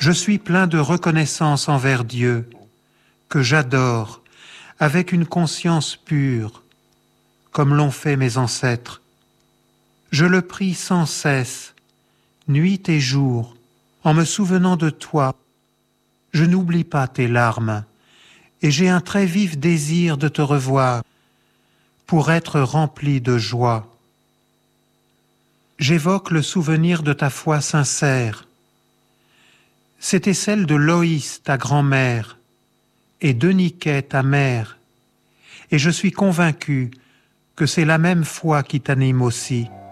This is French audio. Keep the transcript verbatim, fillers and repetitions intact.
Je suis plein de reconnaissance envers Dieu, que j'adore, avec une conscience pure, comme l'ont fait mes ancêtres. Je le prie sans cesse, nuit et jour, en me souvenant de toi. Je n'oublie pas tes larmes, et j'ai un très vif désir de te revoir, pour être rempli de joie. J'évoque le souvenir de ta foi sincère. C'était celle de Loïs, ta grand-mère, et d'Euniquet, ta mère, et je suis convaincu que c'est la même foi qui t'anime aussi.